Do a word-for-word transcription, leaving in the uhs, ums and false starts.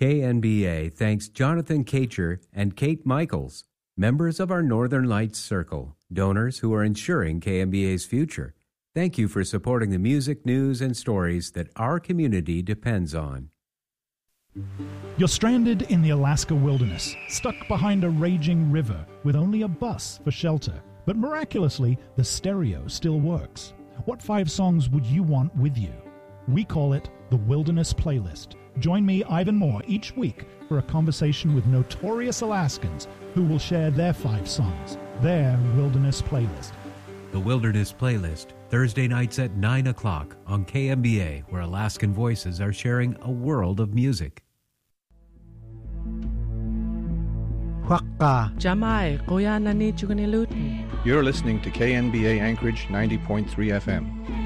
K N B A thanks Jonathan Kacher and Kate Michaels, members of our Northern Lights Circle, donors who are ensuring K N B A's future. Thank you for supporting the music, news, and stories that our community depends on. You're stranded in the Alaska wilderness, stuck behind a raging river with only a bus for shelter. But miraculously, the stereo still works. What five songs would you want with you? We call it the Wilderness Playlist. Join me, Ivan Moore, each week for a conversation with notorious Alaskans who will share their five songs, their Wilderness Playlist. The Wilderness Playlist, Thursday nights at nine o'clock on K M B A, where Alaskan voices are sharing a world of music. Jamai, Koya Nani Chuganilutin. You're listening to K N B A Anchorage ninety point three F M.